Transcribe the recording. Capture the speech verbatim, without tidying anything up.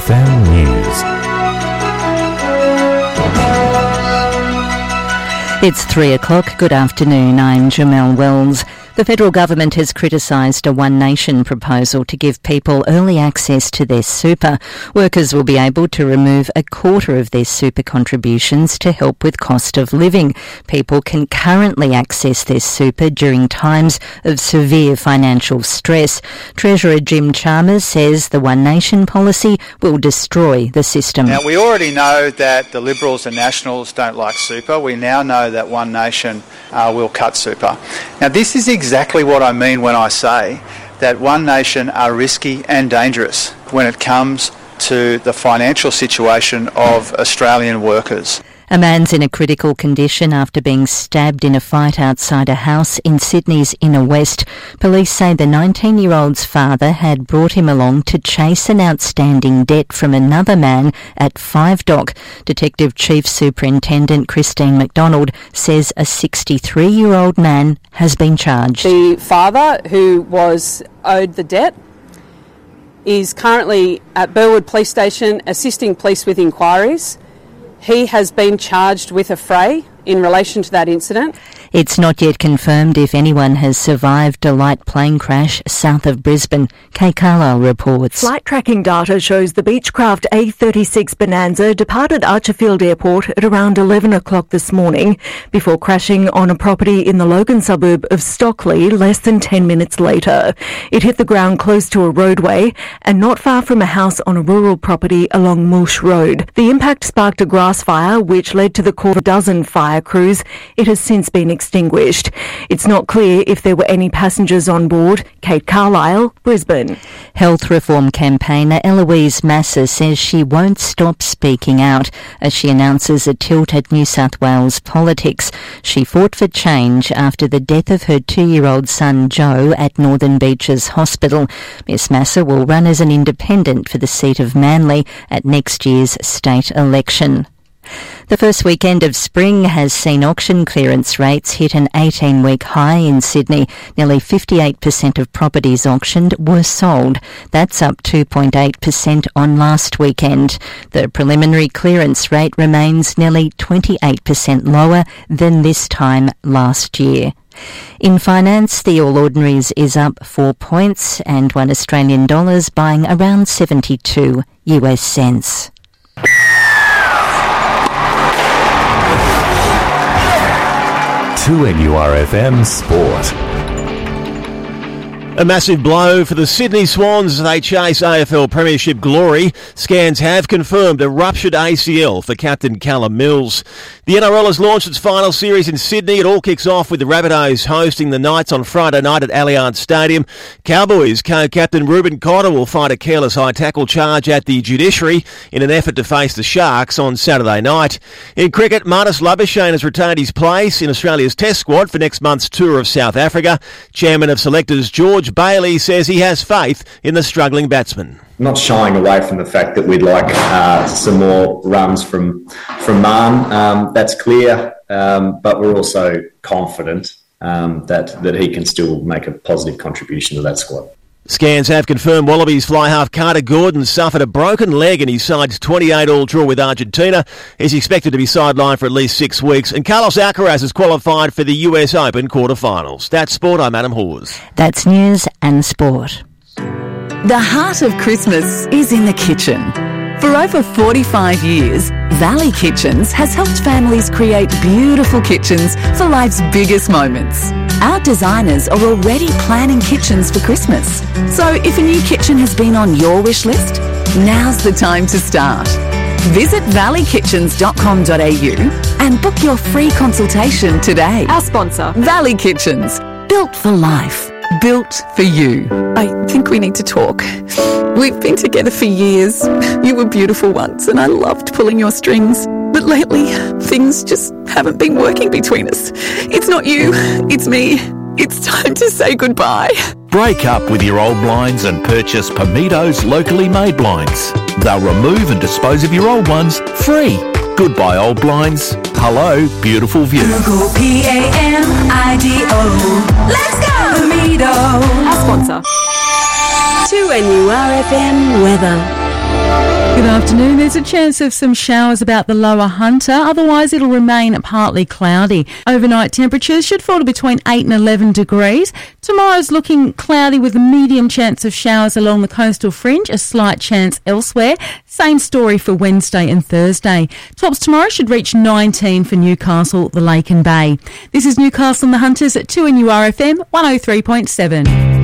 F M News. It's three o'clock. Good afternoon. I'm Jamelle Wells. The federal government has criticised a One Nation proposal to give people early access to their super. Workers will be able to remove a quarter of their super contributions to help with cost of living. People can currently access their super during times of severe financial stress. Treasurer Jim Chalmers says the One Nation policy will destroy the system. Now, we already know that the Liberals and Nationals don't like super. We now know that One Nation uh, will cut super. Now, this is exactly what I mean when I say that One Nation are risky and dangerous when it comes to the financial situation of Australian workers. A man's in a critical condition after being stabbed in a fight outside a house in Sydney's Inner West. Police say the nineteen-year-old's father had brought him along to chase an outstanding debt from another man at Five Dock. Detective Chief Superintendent Christine McDonald says a sixty-three-year-old man has been charged. The father, who was owed the debt, is currently at Burwood Police Station assisting police with inquiries. He has been charged with a fray in relation to that incident. It's not yet confirmed if anyone has survived a light plane crash south of Brisbane. Kate Carlisle reports. Flight tracking data shows the Beechcraft A thirty-six Bonanza departed Archerfield Airport at around eleven o'clock this morning before crashing on a property in the Logan suburb of Stockley less than ten minutes later. It hit the ground close to a roadway and not far from a house on a rural property along Mulsh Road. The impact sparked a grass fire which led to the call of a dozen fire crews. It has since been extinguished. It's not clear if there were any passengers on board. Kate Carlisle, Brisbane. Health reform campaigner Eloise Massa says she won't stop speaking out as she announces a tilt at New South Wales politics. She fought for change after the death of her two-year-old son Joe at Northern Beaches Hospital. Miss Massa will run as an independent for the seat of Manly at next year's state election. The first weekend of spring has seen auction clearance rates hit an eighteen-week high in Sydney. Nearly fifty-eight percent of properties auctioned were sold. That's up two point eight percent on last weekend. The preliminary clearance rate remains nearly twenty-eight percent lower than this time last year. In finance, the All Ordinaries is up four points and one Australian dollar's buying around seventy-two U S cents. two N U R F M Sport. A massive blow for the Sydney Swans as they chase A F L Premiership glory. Scans have confirmed a ruptured A C L for captain Callum Mills. The N R L has launched its final series in Sydney. It all kicks off with the Rabbitohs hosting the Knights on Friday night at Allianz Stadium. Cowboys co-captain Ruben Cotter will fight a careless high tackle charge at the judiciary in an effort to face the Sharks on Saturday night. In cricket, Marnus Labuschagne has retained his place in Australia's Test squad for next month's tour of South Africa. Chairman of selectors George Bailey says he has faith in the struggling batsman. Not shying away from the fact that we'd like uh, some more runs from from Marn. Um, that's clear, um, but we're also confident um, that that he can still make a positive contribution to that squad. Scans have confirmed Wallabies fly half Carter Gordon suffered a broken leg in his side's twenty-eight all draw with Argentina. He's expected to be sidelined for at least six weeks. And Carlos Alcaraz has qualified for the U S Open quarterfinals. That's sport. I'm Adam Hawes. That's news and sport. The heart of Christmas is in the kitchen. For over forty-five years, Valley Kitchens has helped families create beautiful kitchens for life's biggest moments. Our designers are already planning kitchens for Christmas. So if a new kitchen has been on your wish list, now's the time to start. Visit valley kitchens dot com dot a u and book your free consultation today. Our sponsor, Valley Kitchens. Built for life. Built for you. I think we need to talk. We've been together for years. You were beautiful once and I loved pulling your strings. But lately, things just haven't been working between us. It's not you, it's me. It's time to say goodbye. Break up with your old blinds and purchase Pomito's locally made blinds. They'll remove and dispose of your old ones free. Goodbye old blinds. Hello, beautiful view. Google P A M I D O. Let's go! Pomito. Our sponsor. two N U R F M weather. Good afternoon. There's a chance of some showers about the lower Hunter. Otherwise, it'll remain partly cloudy. Overnight temperatures should fall to between eight and eleven degrees. Tomorrow's looking cloudy with a medium chance of showers along the coastal fringe, a slight chance elsewhere. Same story for Wednesday and Thursday. Tops tomorrow should reach nineteen for Newcastle, the Lake and Bay. This is Newcastle and the Hunters at two N U R F M one oh three point seven.